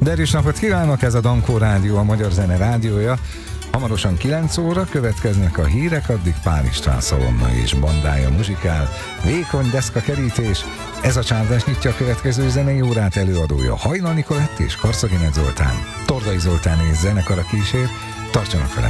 Derűs napot kívánok, ez a Dankó Rádió, a Magyar Zene rádiója. Hamarosan 9 óra következnek a hírek, addig Pál István Szalonna és bandája muzsikál. Vékony deszka kerítés, ez a csárdás nyitja a következő zenei órát, előadója Hajnal Nikolett és Karszagének Zoltán. Tordai Zoltán és zenekara kísér, tartsanak velem!